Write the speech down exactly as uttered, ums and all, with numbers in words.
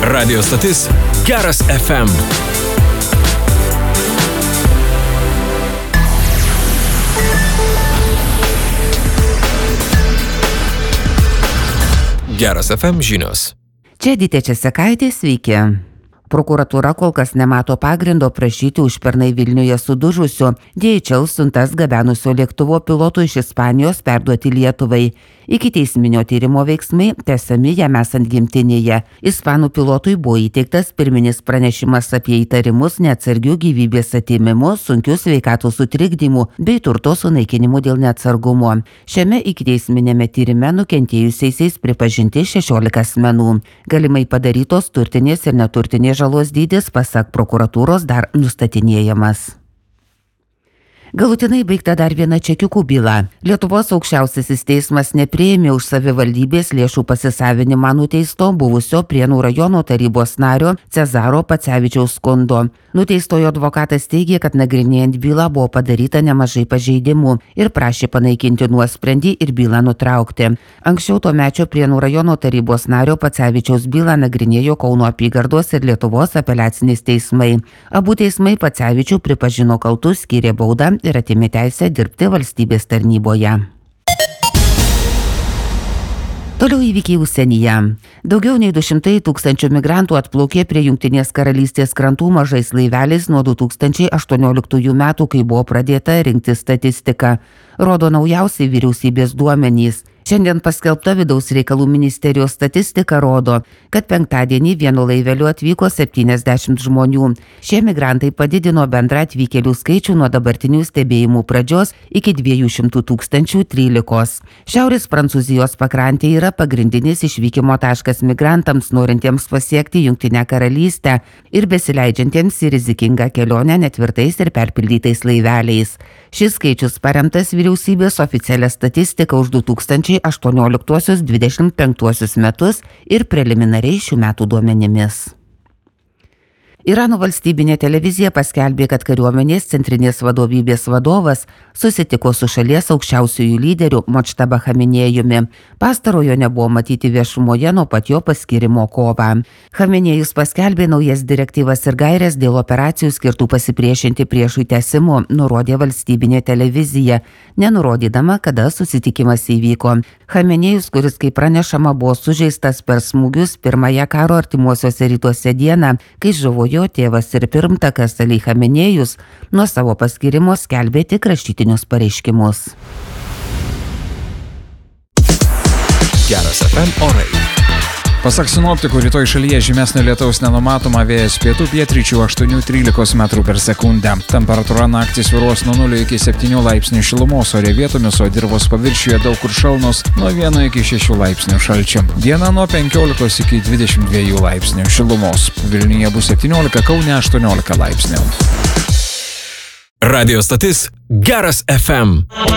Radio stotis Geras F M. Geras F M žinios. Čia Edita Česakaitė, sveiki. Prokuratūra kol kas nemato pagrindo prašyti už pernai Vilniuje sudužusio D H L siuntas gabenusio lėktuvo pilotų iš Ispanijos perduoti Lietuvai. Ikiteisminio tyrimo veiksmai tęsiami jam esant gimtinėje. Ispanų pilotui buvo įteiktas pirminis pranešimas apie įtarimus neatsargių gyvybės atėmimų, sunkių sveikatos sutrikdymų bei turto sunaikinimų dėl neatsargumo. Šiame ikiteisminėme tyrime nukentėjusiaisiais pripažinti šešiolika asmenų. Galimai padarytos turtinės ir neturtinės žalos dydis pasak prokuratūros dar nustatinėjamas. Galutinai baigta dar viena čekiukų byla. Lietuvos aukščiausiasis teismas nepriėmė už savivaldybės lėšų pasisavinimą nuteisto buvusio Prienų rajono tarybos nario Cezaro Pacevičiaus skundo. Nuteistojo advokatas teigė, kad nagrinėjant bylą buvo padaryta nemažai pažeidimų ir prašė panaikinti nuosprendį ir bylą nutraukti. Anksčiau tuomečio Prienų rajono tarybos nario Pacevičiaus bylą nagrinėjo Kauno apygardos ir Lietuvos apeliacinis teismai. Abu teismai Pacevičių pripažino kaltu, skyrė baudą ir atėmė teisę dirbti valstybės tarnyboje. Toliau įvykiai užsienyje. Daugiau nei du šimtai tūkstančių migrantų atplaukė prie Jungtinės karalystės krantų mažais laiveliais nuo du tūkstančiai aštuonioliktųjų metų, kai buvo pradėta rinkti statistiką, rodo naujausi vyriausybės duomenys. Šiandien paskelbta vidaus reikalų ministerijos statistika rodo, kad penktadienį vienu laiveliu atvyko septyniasdešimt žmonių. Šie migrantai padidino bendrą atvykėlių skaičių nuo dabartinių stebėjimų pradžios iki dviejų šimtų tūkstančių trylikos. Šiaurės Prancūzijos pakrantė yra pagrindinis išvykimo taškas migrantams norintiems pasiekti Jungtinę karalystę ir besileidžiantiems į rizikingą kelionę netvirtais ir perpildytais laiveliais. Šis skaičius paremtas vyriausybės oficialia statistika už du tūkstančiai aštuonioliktuosius dvidešimt penktuosius metus ir preliminariai šių metų duomenimis. Irano valstybinė televizija paskelbė, kad kariuomenės centrinės vadovybės vadovas susitiko su šalies aukščiausiųjų lyderių Modžtaba Chamenėjumi. Pastarojo nebuvo matyti viešumoje nuo pat jo paskyrimo kovą. Chamenėjus paskelbė naujas direktyvas ir gaires dėl operacijų skirtų pasipriešinti priešui tęsimo, nurodė valstybinė televizija, nenurodydama, kada susitikimas įvyko. Chamenėjus, kuris kaip pranešama buvo sužeistas per smūgius pirmąją karo artimuosiuose rytuose dieną, kai žuvo jo tėvas ir pirmtakas Ali Chamenėjus, nuo savo paskyrimo skelbė tik rašytinius pareiškimus. Geras F M orai. Pasak sinoptikų, rytoj šalyje žymesnio lietaus nenumatoma, vėjas pietų pietryčių aštuoni trylika metrų per sekundę. Temperatūra naktį svyruos nuo nulio iki septynių laipsnių šilumos, ore vietomis, o dirvos paviršiuje daug kur šalnos nuo vieno iki šešių laipsnių šalčio. Diena nuo penkiolikos iki dvidešimt dviejų laipsnių šilumos. Vilniuje bus septyniolika, Kaune aštuoniolika laipsnių. Radio stotis Geras F M.